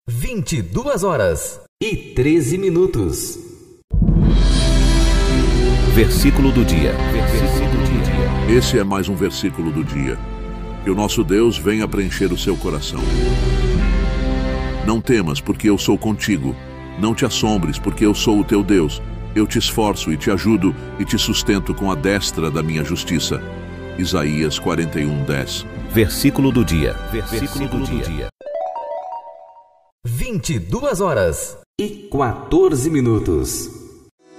22h13. Versículo do dia. Esse é mais um versículo do dia. Que o nosso Deus venha preencher o seu coração. Não temas, porque eu sou contigo. Não te assombres, porque eu sou o teu Deus. Eu te esforço e te ajudo e te sustento com a destra da minha justiça. Isaías 41:10. Versículo do dia. 22h14.